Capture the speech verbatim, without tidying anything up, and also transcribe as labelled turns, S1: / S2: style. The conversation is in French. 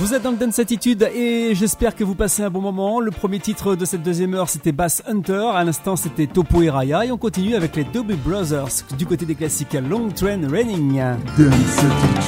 S1: Vous êtes dans le Dance Attitude et j'espère que vous passez un bon moment. Le premier titre de cette deuxième heure, c'était Bass Hunter. À l'instant, c'était Topo et Raya. Et on continue avec les Doobie Brothers du côté des classiques Long Train Running. Dance Attitude.